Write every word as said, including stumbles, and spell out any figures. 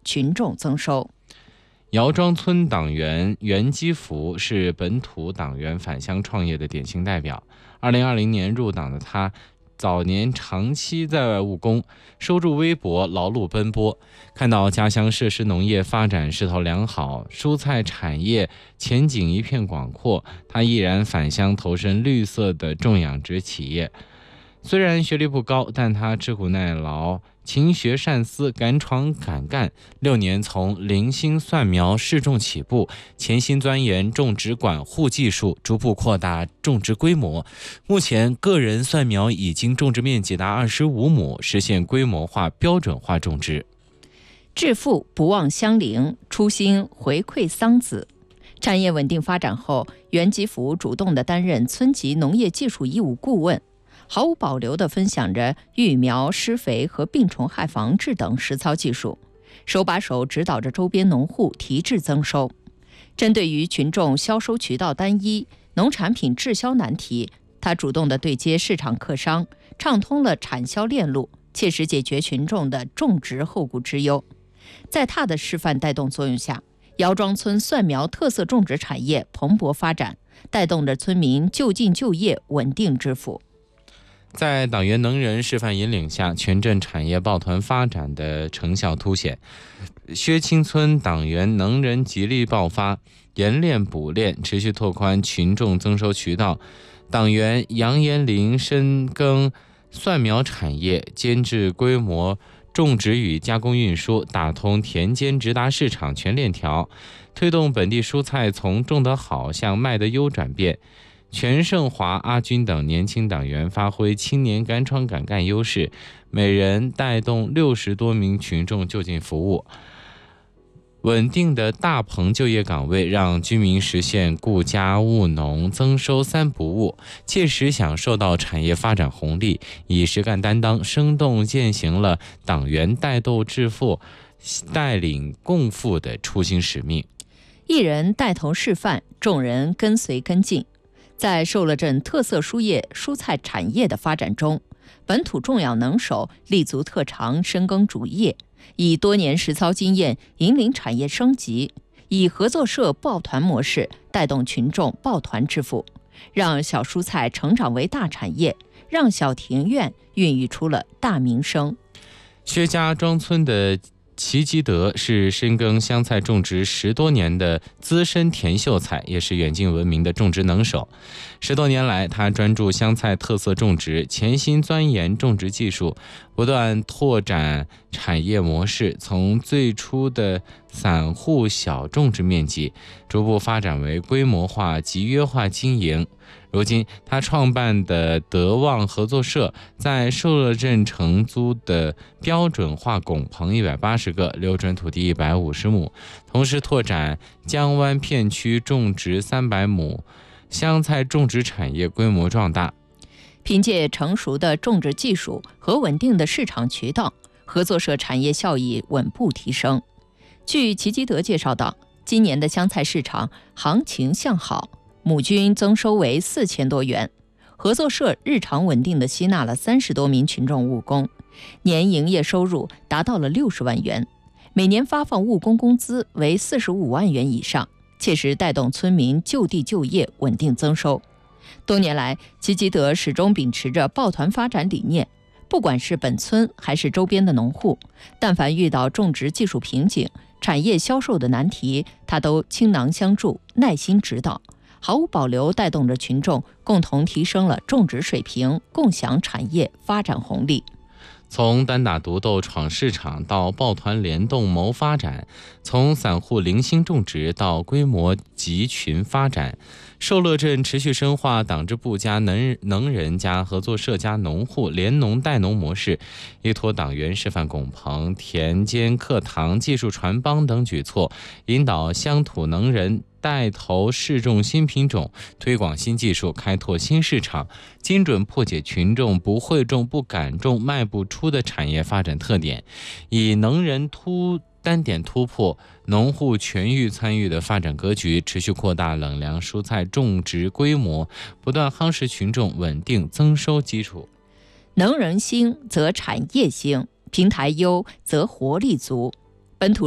群众增收。 姚庄村党员袁基福是本土党员返乡创业的典型代表。二零二零年入党的他，早年长期在外务工，收入微薄，劳碌奔波。看到家乡设施农业发展势头良好，蔬菜产业前景一片广阔，他毅然返乡投身绿色的种养殖企业。虽然学历不高，但他吃苦耐劳，勤学善思，敢闯敢干。六年从零星蒜苗试种起步，潜心钻研种植管护技术，逐步扩大种植规模。目前个人蒜苗已经种植面积达二十五亩，实现规模化标准化种植。 致富不忘乡邻，初心回馈桑梓。产业稳定发展后，袁基福主动地担任村级农业技术义务顾问，毫无保留地分享着育苗、施肥和病虫害防治等实操技术，手把手指导着周边农户提质增收。针对于群众销售渠道单一、农产品滞销难题，他主动地对接市场客商，畅通了产销链路，切实解决群众的种植后顾之忧。在他的示范带动作用下，姚庄村蒜苗特色种植产业蓬勃发展，带动着村民就近就业，稳定致富。 在党员能人示范引领下，全镇产业抱团发展的成效凸显。薛清村党员能人极力爆发，研练补练，持续拓宽群众增收渠道。党员杨延林深耕蒜苗产业，监制规模种植与加工运输，打通田间直达市场全链条，推动本地蔬菜从种得好向卖得优转变。全胜华、阿军等年轻党员发挥青年敢闯敢干优势，每人带动六十多名群众就近服务。稳定的大棚就业岗位让居民实现顾家务农增收三不误，切实享受到产业发展红利，以实干担当生动践行了党员带斗致富、带领共富的初心使命。 一人带头示范，众人跟随跟进。在寿乐镇特色蔬业蔬菜产业的发展中，本土种养能手立足特长，深耕主业，以多年实操经验引领产业升级，以合作社抱团模式带动群众抱团致富，让小蔬菜成长为大产业，让小庭院孕育出了大名声。 薛家庄村的齐吉德是深耕香菜种植十多年的资深田秀才，也是远近闻名的种植能手。十多年来，他专注香菜特色种植，潜心钻研种植技术，不断拓展产业模式，从最初的散户小种植面积，逐步发展为规模化、集约化经营。如今，他创办的德旺合作社在寿乐镇承租的标准化拱棚一百八十个，流转土地一百五十亩，同时拓展江湾片区种植三百亩，香菜种植产业规模壮大。 凭借成熟的种植技术和稳定的市场渠道，合作社产业效益稳步提升。据齐基德介绍到，今年的香菜市场行情向好，亩均增收为四千多元，合作社日常稳定地吸纳了三十多名群众务工，年营业收入达到了六十万元，每年发放务工工资为四十五万元以上，切实带动村民就地就业，稳定增收。多年来，齐基德始终秉持着抱团发展理念，不管是本村还是周边的农户，但凡遇到种植技术瓶颈、产业销售的难题，他都倾囊相助，耐心指导，毫无保留带动着群众共同提升了种植水平，共享产业发展红利。 从单打独斗闯市场到抱团联动谋发展，从散户零星种植到规模集群发展，寿乐镇持续深化党支部加能能人加合作社加农户联农带农模式，依托党员示范拱棚、田间课堂、技术传帮等举措，引导乡土能人带头试种新品种，推广新技术，开拓新市场，精准破解群众不会种、不敢种、卖不出的产业发展特点，以能人突单点突破、农户全域参与的发展格局，持续扩大冷粮蔬菜种植规模，不断夯实群众稳定增收基础。 能人兴则产业兴，平台优则活力足。本土